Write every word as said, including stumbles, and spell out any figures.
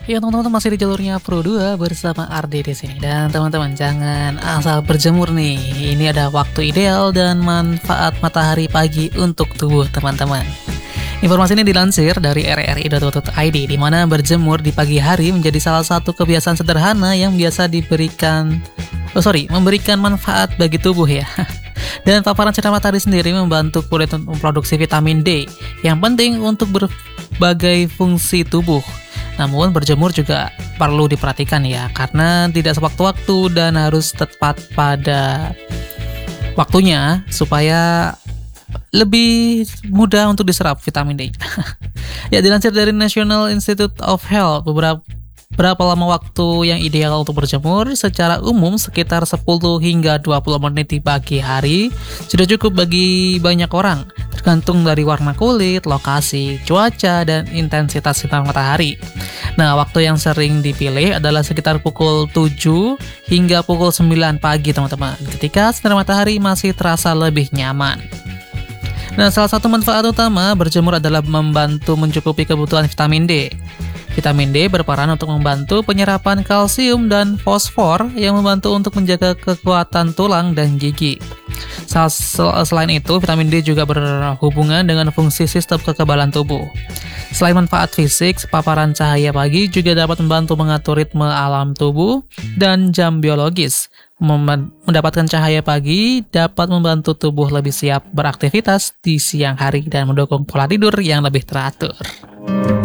Ya teman-teman masih di jalurnya Pro dua bersama Ardi di sini. Dan teman-teman jangan asal berjemur nih. Ini ada waktu ideal dan manfaat matahari pagi untuk tubuh teman-teman. Informasi ini dilansir dari r r i dot i d, di mana berjemur di pagi hari menjadi salah satu kebiasaan sederhana yang biasa diberikan oh sorry memberikan manfaat bagi tubuh ya. Dan paparan sinar matahari sendiri membantu kulit untuk memproduksi vitamin D yang penting untuk berbagai fungsi tubuh. Namun berjemur juga perlu diperhatikan ya, karena tidak sewaktu-waktu dan harus tepat pada waktunya supaya lebih mudah untuk diserap vitamin D. Ya, dilansir dari National Institute of Health, beberapa Berapa lama waktu yang ideal untuk berjemur? Secara umum sekitar sepuluh hingga dua puluh menit di pagi hari sudah cukup bagi banyak orang, tergantung dari warna kulit, lokasi, cuaca, dan intensitas sinar matahari. Nah, waktu yang sering dipilih adalah sekitar pukul tujuh hingga pukul sembilan pagi teman-teman, ketika sinar matahari masih terasa lebih nyaman. Nah, salah satu manfaat utama berjemur adalah membantu mencukupi kebutuhan vitamin D. Vitamin D berperan untuk membantu penyerapan kalsium dan fosfor yang membantu untuk menjaga kekuatan tulang dan gigi. Selain itu, vitamin D juga berhubungan dengan fungsi sistem kekebalan tubuh. Selain manfaat fisik, paparan cahaya pagi juga dapat membantu mengatur ritme alam tubuh dan jam biologis. Mendapatkan cahaya pagi dapat membantu tubuh lebih siap beraktivitas di siang hari dan mendukung pola tidur yang lebih teratur.